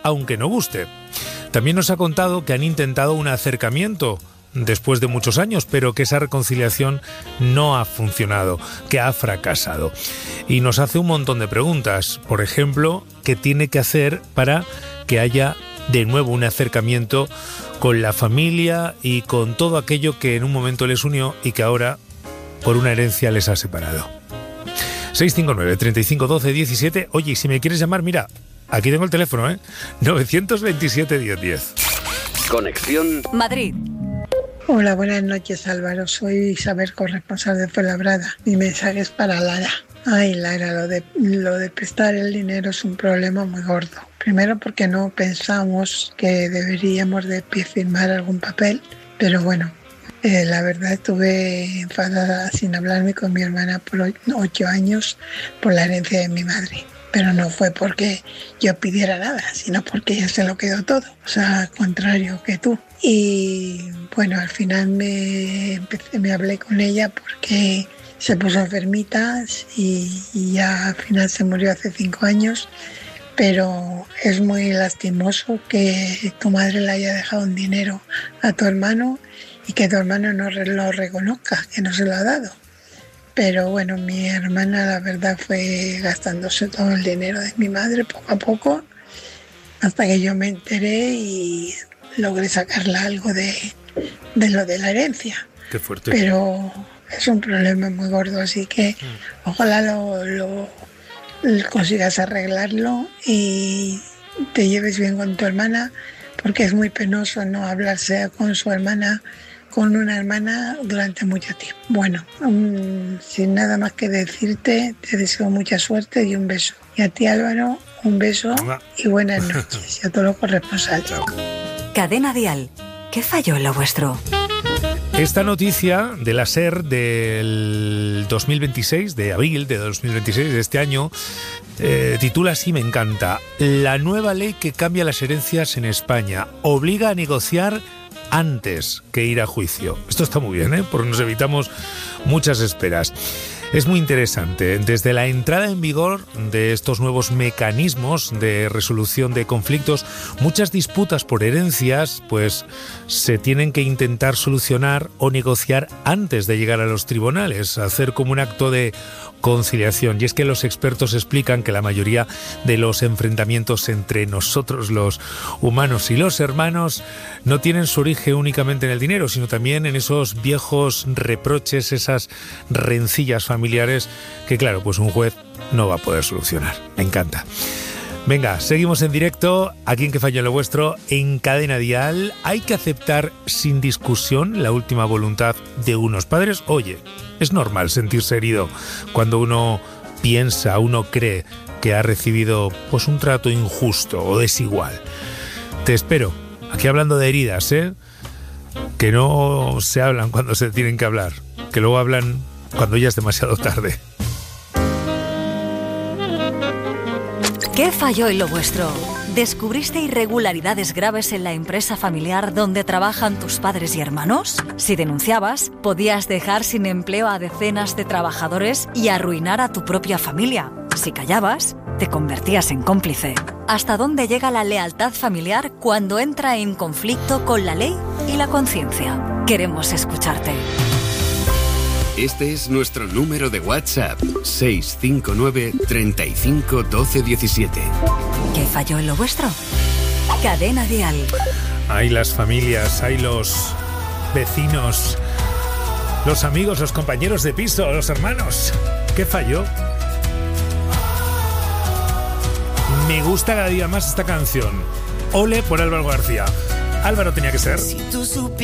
aunque no guste. También nos ha contado que han intentado un acercamiento después de muchos años, pero que esa reconciliación no ha funcionado, que ha fracasado. Y nos hace un montón de preguntas. Por ejemplo, ¿qué tiene que hacer para que haya de nuevo un acercamiento con la familia y con todo aquello que en un momento les unió y que ahora, por una herencia, les ha separado? 659 35 12 17. Oye, y si me quieres llamar, mira, aquí tengo el teléfono, 927 1010. Conexión Madrid. Hola, buenas noches, Álvaro. Soy Isabel, corresponsal de Fuenlabrada. Mi mensaje es para Lara. Ay, Lara, lo de prestar el dinero es un problema muy gordo. Primero porque no pensamos que deberíamos de firmar algún papel, pero bueno, la verdad estuve enfadada sin hablarme con mi hermana por 8 años por la herencia de mi madre. Pero no fue porque yo pidiera nada, sino porque ella se lo quedó todo. O sea, al contrario que tú. Y bueno, al final me hablé con ella porque se puso enfermita y ya al final se murió hace 5 años. Pero es muy lastimoso que tu madre le haya dejado un dinero a tu hermano y que tu hermano no lo reconozca, que no se lo ha dado. Pero bueno, mi hermana la verdad fue gastándose todo el dinero de mi madre poco a poco, hasta que yo me enteré y logré sacarla algo de lo de la herencia. Qué fuerte. Pero es un problema muy gordo, así que ojalá lo consigas arreglarlo y te lleves bien con tu hermana, porque es muy penoso no hablarse con una hermana durante mucho tiempo. Bueno, sin nada más que decirte, te deseo mucha suerte y un beso. Y a ti, Álvaro, un beso y buenas noches. Y a todos los corresponsales. Cadena Dial. ¿Qué falló en lo vuestro? Esta noticia de la SER del 2026, de abril de 2026, de este año, titula así, me encanta: la nueva ley que cambia las herencias en España obliga a negociar antes que ir a juicio. Esto está muy bien, porque nos evitamos muchas esperas. Es muy interesante. Desde la entrada en vigor de estos nuevos mecanismos de resolución de conflictos, muchas disputas por herencias pues se tienen que intentar solucionar o negociar antes de llegar a los tribunales, hacer como un acto de conciliación. Y es que los expertos explican que la mayoría de los enfrentamientos entre nosotros, los humanos y los hermanos, no tienen su origen únicamente en el dinero, sino también en esos viejos reproches, esas rencillas familiares que, claro, pues un juez no va a poder solucionar. Me encanta. Venga, seguimos en directo, aquí en Que Falló en lo Vuestro, en Cadena Dial. Hay que aceptar sin discusión la última voluntad de unos padres. Oye, es normal sentirse herido cuando uno piensa, uno cree que ha recibido pues un trato injusto o desigual. Te espero, aquí hablando de heridas, que no se hablan cuando se tienen que hablar, que luego hablan cuando ya es demasiado tarde. ¿Qué falló en lo vuestro? ¿Descubriste irregularidades graves en la empresa familiar donde trabajan tus padres y hermanos? Si denunciabas, podías dejar sin empleo a decenas de trabajadores y arruinar a tu propia familia. Si callabas, te convertías en cómplice. ¿Hasta dónde llega la lealtad familiar cuando entra en conflicto con la ley y la conciencia? Queremos escucharte. Este es nuestro número de WhatsApp: 659 35 12 17. ¿Qué falló en lo vuestro? Cadena Dial. Hay las familias, hay los vecinos, los amigos, los compañeros de piso, los hermanos. ¿Qué falló? Me gusta cada día más esta canción. Ole por Álvaro García. Álvaro tenía que ser. Si tú supieras